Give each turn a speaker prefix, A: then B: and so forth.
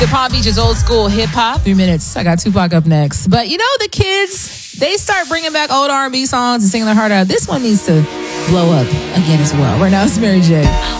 A: The Palm Beach is old school hip hop.
B: 3 minutes. I got Tupac up next. But you know, the kids, they start bringing back old R&B songs and singing their heart out. This one needs to blow up again as well. Right now, it's Mary J.